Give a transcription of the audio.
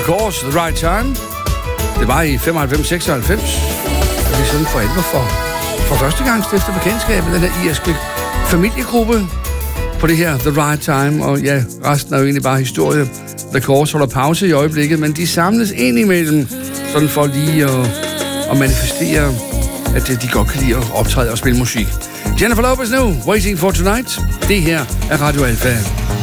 Course, The Right Time. Det var i 95-96. Og det er sådan for alvor for første gang stifter bekendtskabet, den her irske familiegruppe på det her The Right Time. Og ja, resten er jo egentlig bare historie. The Course holder pause i øjeblikket, men de samles ind imellem, sådan for lige at manifestere, at de godt kan lide at optræde og spille musik. Jennifer Lopez nu, Waiting for Tonight. Det her er Radio Alpha.